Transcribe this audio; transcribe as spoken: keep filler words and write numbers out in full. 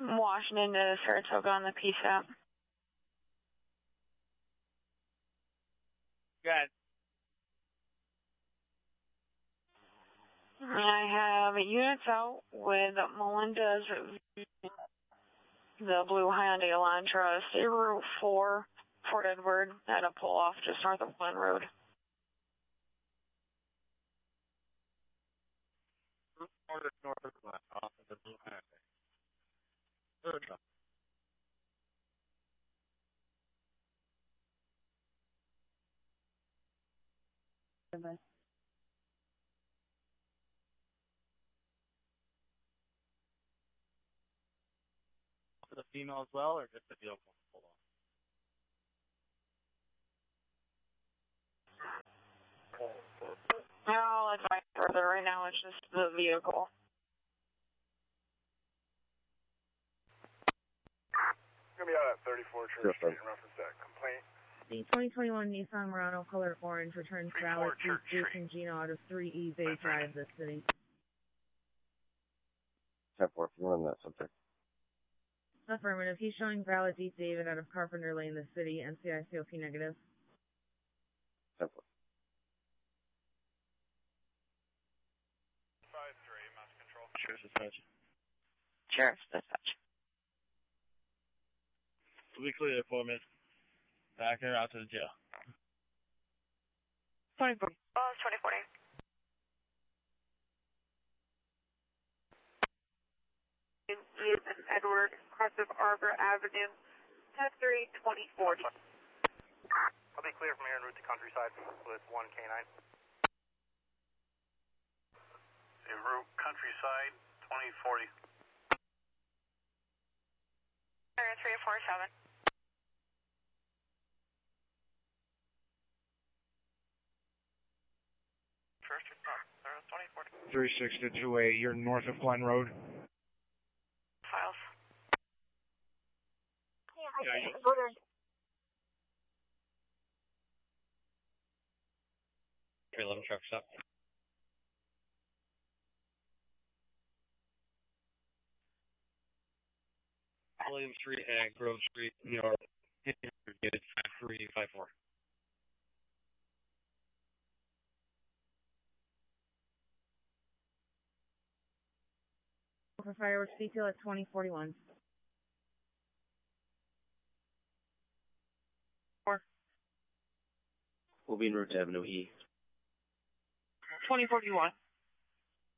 Washington to Saratoga on the P S A P. Good. I have units out with Melinda's, the blue Hyundai Elantra, State Route four, Fort Edward, at a pull-off just north of Glen Road. North, north of Glen, off of the blue Hyundai. Good. Bye. For the female as well, or just the vehicle? Hold on. No, I'll advise further. Right now it's just the vehicle. Gonna be out at thirty-four Church Street in reference to that complaint. The twenty twenty-one Nissan Murano Color Orange returns valid to Jason Gino out of three E Bay Drive, this city. ten four, if you run that subject. Affirmative. He's showing valid East David out of Carpenter Lane, the city. N C I C O P negative. ten four. five three, Mass Control. Sheriff's dispatch. Sheriff's dispatch. We'll be clear for me. Back her out to the jail. twenty forty. Oh, twenty forty. Ethan Edward, cross of Arbor Avenue, ten three twenty forty. I'll be clear from here en route to Countryside with one K nine. En route Countryside, twenty forty. three four seven. First report, twenty forty. three six two eight, you're north of Glen Road. Files. Yeah, you... three eleven truck stop. William Street and Grove Street, New York. Unit five three five four. For fireworks detail at twenty forty-one. Four. We'll be en route to Avenue E. twenty forty-one.